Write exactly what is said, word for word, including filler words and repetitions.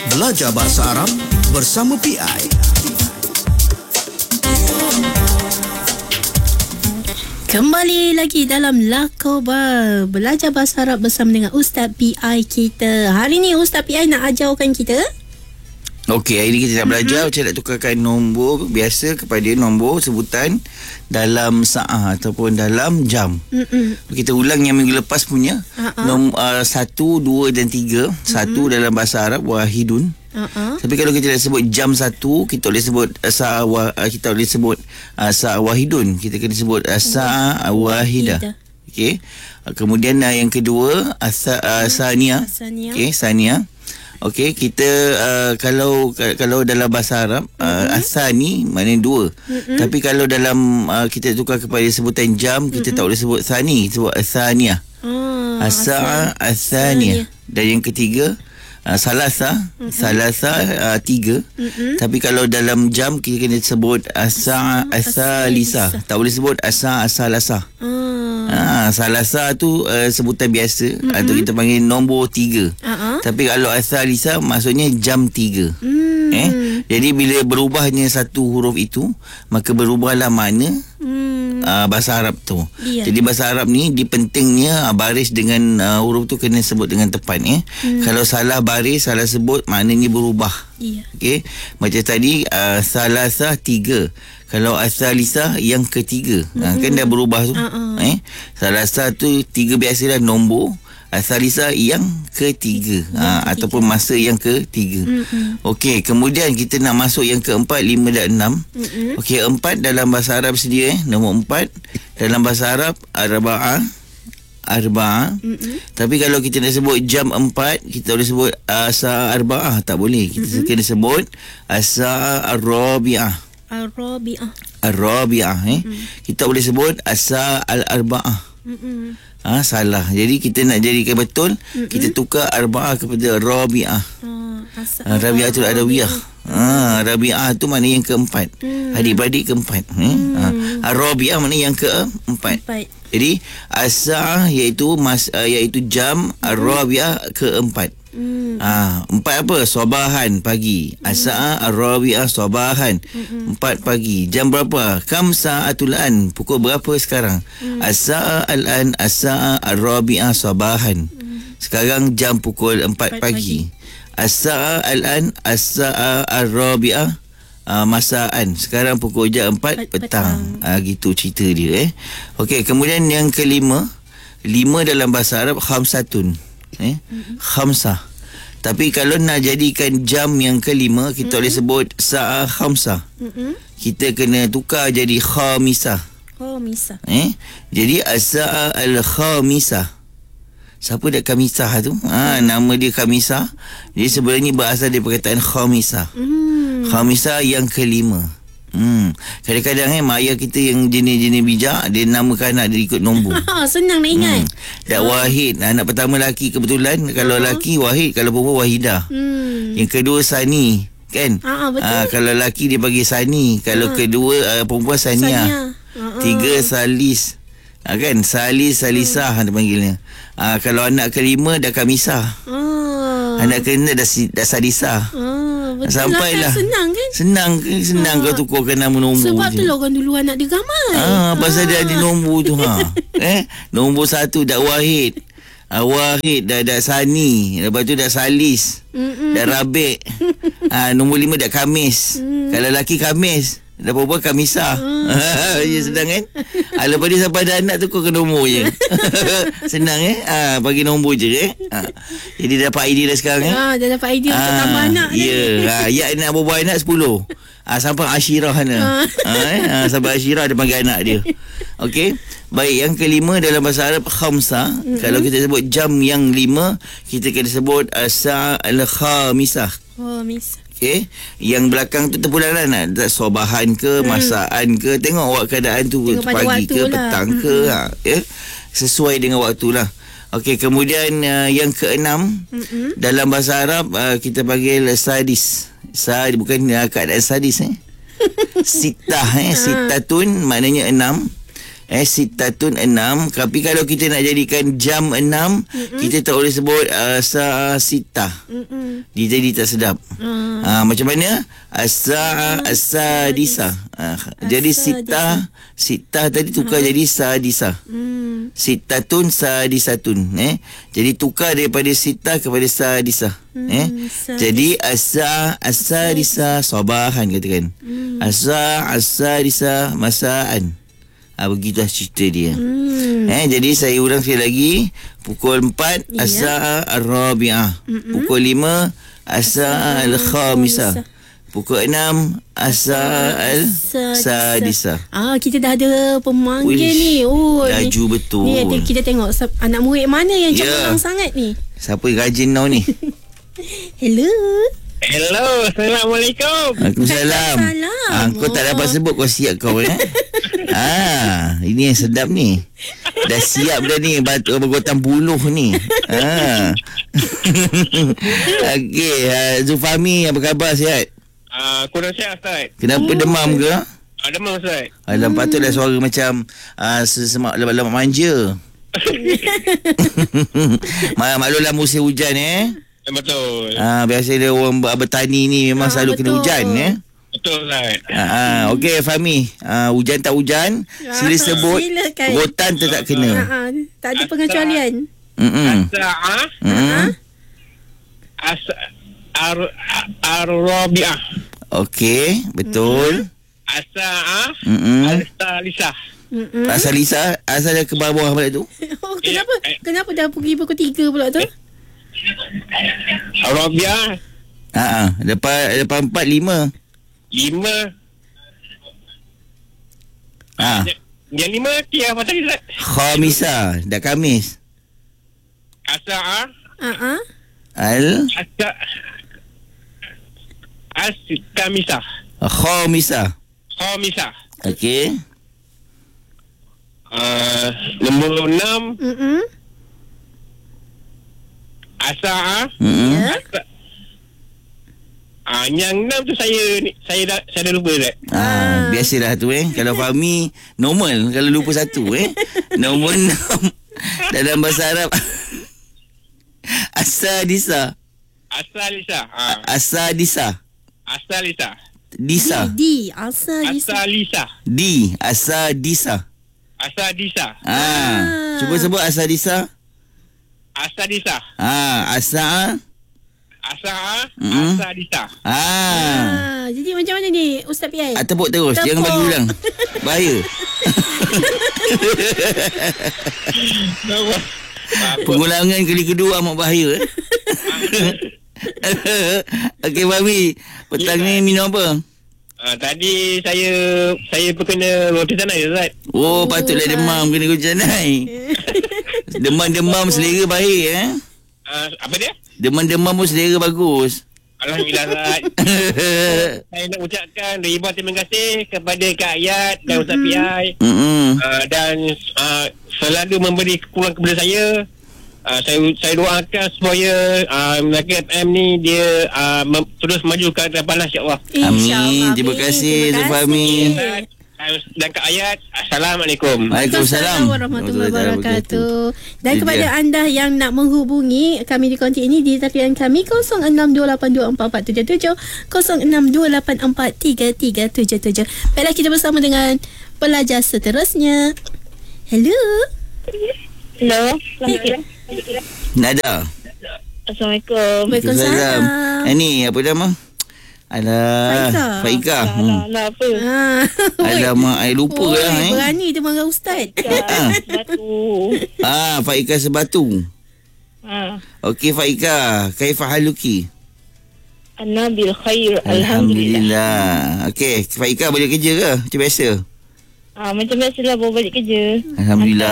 Belajar bahasa Arab bersama P I. Kembali lagi dalam Lakoba, belajar bahasa Arab bersama dengan Ustaz P I kita. Hari ni Ustaz P I nak ajarkan kita. Okey, hari ni kita nak belajar mm-hmm. macam nak tukarkan nombor biasa kepada nombor sebutan dalam saah ataupun dalam jam. Mm-hmm. Kita ulang yang minggu lepas punya. Uh-uh. Nom, uh, satu, dua dan tiga. Mm-hmm. Satu dalam bahasa Arab wahidun. Uh-uh. Tapi kalau kita nak sebut jam satu, kita boleh sebut saah uh, kita boleh sebut uh, saah wahidun. Kita kena sebut uh, saah wahidah. Okey. Uh, kemudian uh, yang kedua asa uh, sania. Okey, sania. Okey, kita uh, kalau kalau dalam bahasa Arab uh, mm-hmm. asani maknanya dua. Mm-hmm. Tapi kalau dalam uh, kita tukar kepada sebutan jam, kita mm-hmm. tak boleh sebut sani, sebut asania. Oh, as-sa'a as-saniyah. Dan yang ketiga uh, salasa, mm-hmm. salasa uh, tiga. Mm-hmm. Tapi kalau dalam jam kita kena sebut as-sa'a as-salisa. Tak boleh sebut as-sa'a as-salasa. Oh. Ha, salasa tu uh, sebutan biasa mm-hmm. atau kita panggil nombor tiga. Uh-huh. Tapi kalau asalisa maksudnya jam tiga. Mm. Eh? Jadi bila berubahnya satu huruf itu, maka berubahlah makna mm. uh, bahasa Arab tu. Yeah. Jadi bahasa Arab ni dipentingnya uh, baris dengan uh, huruf tu kena sebut dengan tepat. Eh? Mm. Kalau salah baris, salah sebut, maknanya berubah. Yeah. Okay? Macam tadi uh, salasa tiga. Kalau asalisa yang ketiga, mm-hmm. ha, kan dah berubah tu. Uh-uh. Eh, salasa tu tiga biasalah nombor, asalisa yang ketiga, yang ha, ketiga. Ataupun masa yang ketiga. Mm-hmm. Okey, kemudian kita nak masuk yang keempat, lima dan enam. Mm-hmm. Okey, empat dalam bahasa Arab sedia, eh, nombor empat dalam bahasa Arab arba'ah. Arba'ah. Mm-hmm. Tapi kalau kita nak sebut jam empat, kita boleh sebut asa arba'ah, tak boleh. Kita mm-hmm. kena sebut asa ar-rabi'ah. Ar-Rabi'ah. Ar-Rabi'ah eh. Mm. Kita boleh sebut asa al-arba'ah. Mm-mm. Ha, salah. Jadi kita nak jadikan betul, mm-mm. kita tukar arba'ah kepada Rabi'ah. Oh, ha, Rabi'ah tu ada wiyah. Ha, Rabi'ah tu makna yang keempat. Mm. Adik-beradik keempat. Eh? Mm. Ha, Ar-Rabi'ah makna yang keempat. Empat. Jadi asa iaitu mas uh, iaitu jam, mm. Ar-Rabi'ah keempat. Hmm. Ah, empat apa? Sabahan pagi. Asa ar-rabi'ah sabahan. Hmm. Empat pagi. Jam berapa? Kamsa atulan. Pukul berapa sekarang? Hmm. Asa al-an asa ar-rabi'ah sabahan. Hmm. Sekarang jam pukul empat pagi. Asa al-an asa ar-rabi'ah uh, masaan. Sekarang pukul jam empat petang. Ah, gitu cerita dia eh. Okey, kemudian yang kelima, lima dalam bahasa Arab khamsatun. Eh? Mm-hmm. Khamsah. Tapi kalau nak jadikan jam yang kelima, kita mm-hmm. boleh sebut sa'a khamsah. Mm-hmm. Kita kena tukar jadi khamisah. Khamisah. Eh? Jadi as-sa'a al-khamisah. Siapa dah khamisah tu? Ha, nama dia khamisah. Jadi sebenarnya berasal dari perkataan khamisah. Mm. Khamisah yang kelima. Hmm. Kadang-kadang eh mak ayah kita yang jenis-jenis bijak, dia namakan anak dia ikut nombor. Senang nak ingat. Hmm. Dak Wahid, anak pertama lelaki kebetulan. Kalau lelaki Wahid, kalau perempuan Wahidah. Hmm. Yang kedua Sani, kan? Ha, betul. Ha, kalau lelaki dia bagi Sani, kalau ha. kedua uh, perempuan Sania. Sania. Ha. Tiga Salis. Ha, kan? Salis, Salisah hmm. dia panggilnya. Ha, kalau anak kelima dah Kamisah. Ha. Anak kelima dah, dah Sadisah. Ha. Betul sampailah. Lah, senang kan? Senang senang ha. Kau tukarkan nama nombor. Sebab tu lah orang dulu anak dia ramai. Ah, ha, pasal ha. dia ada nombor tu ha. Eh, nombor satu dak Wahid. Ah, Wahid dah dak Sani, lepas tu dak Salis. Mm-mm. Dak Rabi'. Ah, nombor lima dak Kamis. Mm. Kalau lelaki Kamis, dah perempuan Kamisah. Hmm. Ya, senang kan? Ha, lepas dia sampai ada anak tu kau kena nombor je. Senang eh? Ha, bagi nombor je eh? Ha. Jadi dapat idea dah sekarang eh? Ha, dah dapat idea ha, untuk tambah anak ya, ha, ya nak berbual anak sepuluh. Ha, sampai Ashirah sana. Ha. Ha, eh? Ha, sampai Ashirah dia panggil anak dia. Okey. Baik, yang kelima dalam bahasa Arab khamsa. Mm-hmm. Kalau kita sebut jam yang lima, kita kena sebut asa al-khamisah. Khamisah. Okey, yang belakang tu terpulang lah nak sobahan ke, hmm. masaan ke, tengok awak keadaan tu pagi ke, lah. petang hmm. ke, ha, ya? Sesuai dengan waktu lah. Okey, kemudian uh, yang keenam hmm. dalam bahasa Arab uh, kita panggil sadis. Sad bukan uh, keadaan sadis eh. Sitah eh, sitatun maknanya enam. Eh, sitatun enam. Tapi kalau kita nak jadikan jam enam, mm-mm. kita tak boleh sebut uh, sa sita. Mm-mm. Dia jadi tak sedap. Mm. Uh, macam mana? Asa asa disa. Uh, jadi sita sita tadi tukar mm. jadi sadisa. Mm. Sitatun sadisatun. Eh, jadi tukar daripada sita kepada sadisa. Mm. Eh, sadis. Jadi asa asa disa sabahan katakan. Mm. Asa asa disa masaan. Ah, begitu cerita dia. Hmm. Eh, jadi saya ulang sekali lagi. Pukul empat ya. Asa ar-rabi'ah. Mm-mm. Pukul lima Asa al-khamisah. Pukul enam Asa al-sadisah. Ah, kita dah ada pemanggil Uish, ni. Oh, laju ni, betul. Ni kita tengok anak murid mana yang cemerlang yeah. sangat ni. Siapa rajin now ni? Hello. Hello, Assalamualaikum. Waalaikumsalam. Ah, kau tak dapat sebut kau siap kau eh. Ah, ini yang sedap ni. Dah siap dah ni batu bergotan buluh ni. Ah. Okey, uh, Zulfahmi apa khabar, sihat? Ah, uh, kurang sihat Ustaz. Kenapa oh, demam ke? Ah, uh, demam Ustaz. Alah, hmm. patutlah suara macam uh, sesemak lemak-lemak manja. Maklumlah musim hujan eh. Betul. Ah, biasa dia orang bertani ni memang ah, selalu betul. Kena hujan eh. Betul Ustaz. Ah, okey Fahmi, ah, hujan tak hujan, sila sebut rotan tu tak kena. Ah, tak ada pengecualian. Hmm. Asa hmm. Asa ar ar-rabi'ah. Okey, betul. Asa hmm. al-salisah. Mm-mm. Asal Lisa, asal dia ke bawah balik tu. Oh, kenapa? Kenapa dah pergi pukul tiga pula tu? Arabiah. Ha ah, lepas lepas empat lima. Lima. Ah. Yang lima dia apa tadi Ustaz? Khamisa, dah Khamis. Asa ah. Ha ah. Al Asa As-Kamisah. Khamisa. Khamisah. Okey. Uh, nombor enam. Mm-mm. Asa. Hmm. Asa. Ah, yang enam tu saya ni, saya dah saya dah lupa dah. Ah, biasalah tu eh. Kalau Fahmi normal, kalau lupa satu eh. Nombor enam dalam bahasa Arab. Asadisa. Asalisa. Ah. Asadisa. Asalisa. Disa. Di, asa Asalisa. Di, asadisa. Asadisa. Ah. ah. Cuba sebut asadisa. Asadisa. Ah, asa Asa mm. Asadisa. Ah. ah. Jadi macam mana ni Ustaz P I? Ah, tepuk terus, tepuk. jangan bagi ulang. Bahaya. Pengulangan kali kedua amat bahaya. Okey Fahmi, petang ni minum apa? Uh, tadi saya saya berkena roti canai Ustaz. Oh, patutlah demam kena roti canai. Demam-demam selera baik eh. Uh, apa dia? Demam-demam pun selera bagus. Alhamdulillah Ustaz. Saya nak ucapkan ribuan terima kasih kepada Kak Ayat dan Ustaz P I. Mm-hmm. Uh, dan uh, selalu memberi kekuatan kepada saya. Uh, saya saya doakan supaya uh, Melaka F M ni dia uh, mem- terus maju ke depan lah, insya-Allah. Amin. Terima kasih Zulfahmi. Dan Kak Ayat, Assalamualaikum. Waalaikumsalam warahmatullahi wabarakatuh. Dan kepada anda yang nak menghubungi kami di konti ini di talian kami kosong enam dua lapan dua empat empat tujuh tujuh kosong enam dua lapan empat tiga tiga tujuh tujuh. Baiklah, kita bersama dengan pelajar seterusnya. Hello. Hello. Nada. Assalamualaikum. Waalaikumsalam. Eh ni apa nama? Alah, Faika. Hmm. Alah, apa? Ah. Alamak, I lupa oh, lah eh. Berani dia marah ustaz. Batu. Ah, Faika Sebatu. Ha. Okey Faika, kaifa haluki? Ana bil khair, alhamdulillah. Alhamdulillah. Okey, Faika balik kerja ke? Macam biasa? Ah, macam biasalah bawa balik kerja. Alhamdulillah.